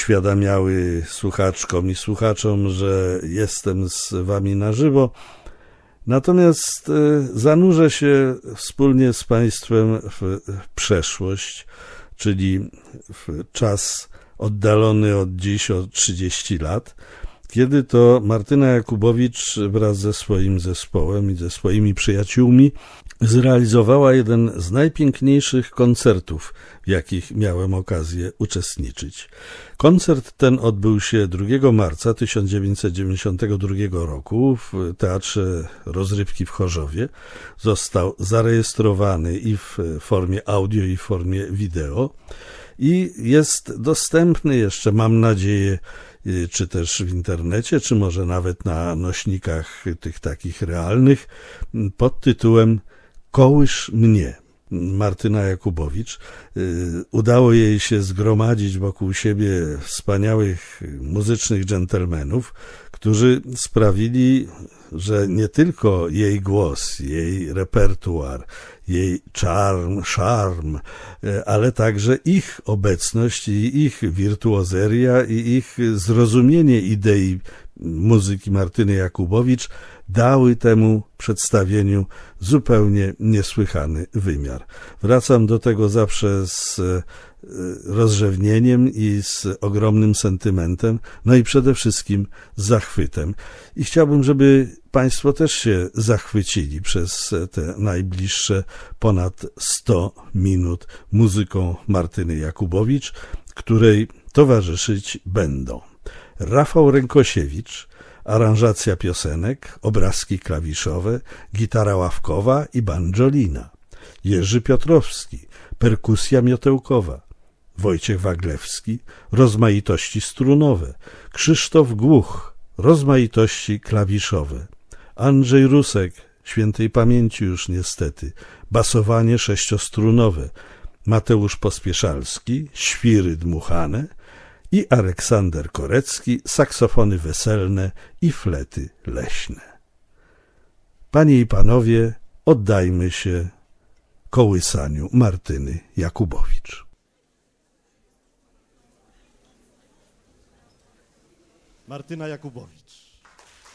uświadamiały słuchaczkom i słuchaczom, że jestem z wami na żywo. Natomiast zanurzę się wspólnie z państwem w przeszłość, czyli w czas oddalony od dziś o 30 lat, kiedy to Martyna Jakubowicz wraz ze swoim zespołem i ze swoimi przyjaciółmi zrealizowała jeden z najpiękniejszych koncertów, w jakich miałem okazję uczestniczyć. Koncert ten odbył się 2 marca 1992 roku w Teatrze Rozrywki w Chorzowie. Został zarejestrowany i w formie audio, i w formie wideo i jest dostępny jeszcze, mam nadzieję, czy też w internecie, czy może nawet na nośnikach tych takich realnych, pod tytułem Kołysz mnie. Martyna Jakubowicz. Udało jej się zgromadzić wokół siebie wspaniałych muzycznych dżentelmenów, którzy sprawili, że nie tylko jej głos, jej repertuar, jej szarm, ale także ich obecność i ich wirtuozeria i ich zrozumienie idei muzyki Martyny Jakubowicz dały temu przedstawieniu zupełnie niesłychany wymiar. Wracam do tego zawsze z rozrzewnieniem i z ogromnym sentymentem, no i przede wszystkim z zachwytem. I chciałbym, żeby państwo też się zachwycili przez te najbliższe ponad 100 minut muzyką Martyny Jakubowicz, której towarzyszyć będą Rafał Rękosiewicz, aranżacja piosenek, obrazki klawiszowe, gitara ławkowa i banjolina, Jerzy Piotrowski, perkusja miotełkowa, Wojciech Waglewski, rozmaitości strunowe, Krzysztof Głuch, rozmaitości klawiszowe, Andrzej Rusek, świętej pamięci już niestety, basowanie sześciostrunowe, Mateusz Pospieszalski, świry dmuchane i Aleksander Korecki, saksofony weselne i flety leśne. Panie i panowie, oddajmy się kołysaniu Martyny Jakubowicz. Martyna Jakubowicz.